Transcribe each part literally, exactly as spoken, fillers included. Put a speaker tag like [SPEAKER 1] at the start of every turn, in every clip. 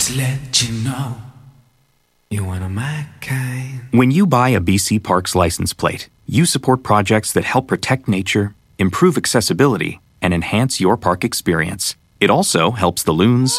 [SPEAKER 1] to let you know you're one of my kind.
[SPEAKER 2] When you buy a B C Parks license plate, you support projects that help protect nature, improve accessibility, and enhance your park experience. It also helps the loons,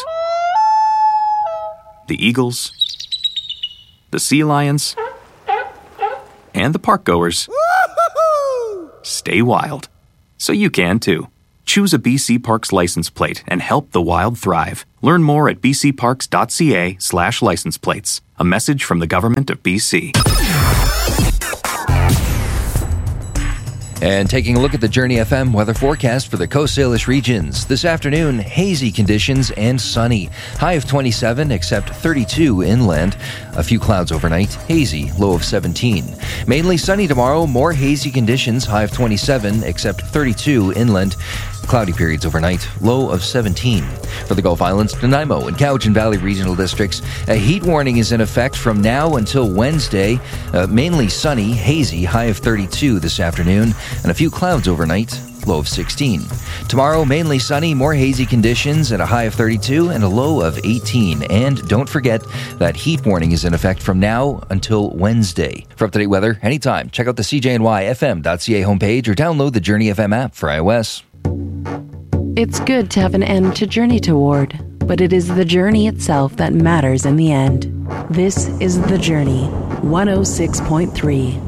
[SPEAKER 2] the eagles, the sea lions, and the park goers stay wild. So you can too. Choose a B C Parks license plate and help the wild thrive. Learn more at bcparks.ca slash license plates. A message from the government of B C.
[SPEAKER 3] And taking a look at the Journey F M weather forecast for the Coast Salish regions. This afternoon, hazy conditions and sunny. High of twenty-seven, except thirty-two inland. A few clouds overnight, hazy, low of seventeen. Mainly sunny tomorrow, more hazy conditions, high of twenty-seven, except thirty-two inland. Cloudy periods overnight, low of seventeen. For the Gulf Islands, Nanaimo and Cowichan Valley regional districts, a heat warning is in effect from now until Wednesday. Uh, mainly sunny, hazy, high of thirty-two this afternoon, and a few clouds overnight, low of sixteen. Tomorrow, mainly sunny, more hazy conditions at a high of thirty-two and a low of eighteen. And don't forget that heat warning is in effect from now until Wednesday. For up-to-date weather, anytime, check out the C J N Y F M dot C A homepage or download the Journey F M app for iOS.
[SPEAKER 4] It's good to have an end to journey toward, but it is the journey itself that matters in the end. This is The Journey, one oh six point three.